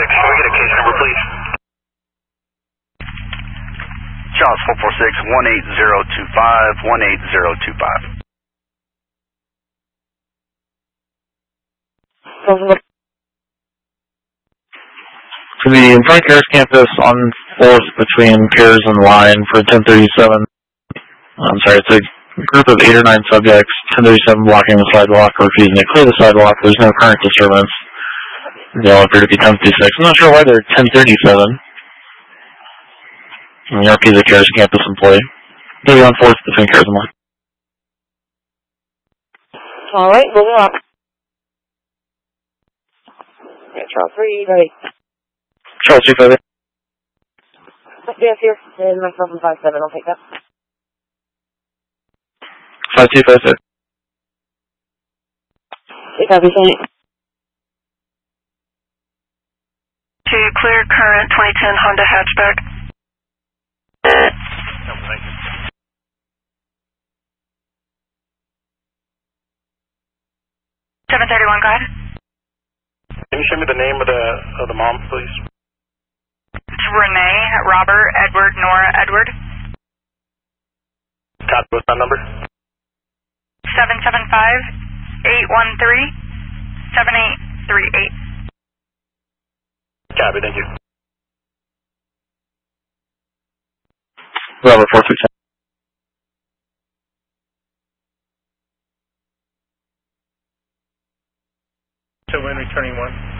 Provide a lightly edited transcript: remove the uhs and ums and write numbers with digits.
Can we get a case number, please? Charles 446-18025, 18025. To the Frank Harris campus on 4th between Piers and Line for 1037. I'm sorry, it's a group of 8 or 9 subjects, 1037 blocking the sidewalk, refusing to clear the sidewalk. There's no current disturbance. They all appear to be 1056. I'm not sure why they're 1037. And the RP is a Harris campus employee. Maybe on 4th between Piers and Line. All right, moving on. Yeah, Charles 3, ready. Charles 258. Yes, here. And myself in 57, I'll take that. 5256. Take that, saying. To clear current 2010 Honda hatchback. Thank you. 731, go ahead. Can you show me the name of the mom, please? It's Renee, Robert, Edward, Nora, Edward. Copy, what's that number? 775-813-7838. Copy, thank you. Robert 436. So when returning one?